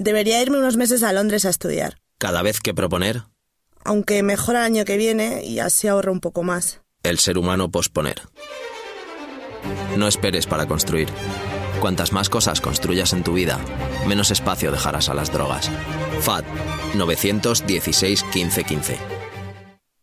Debería irme unos meses a Londres a estudiar. Cada vez que proponer. Aunque mejor al año que viene y así ahorro un poco más. El ser humano posponer. No esperes para construir. Cuantas más cosas construyas en tu vida, menos espacio dejarás a las drogas. FAD 916 15 15.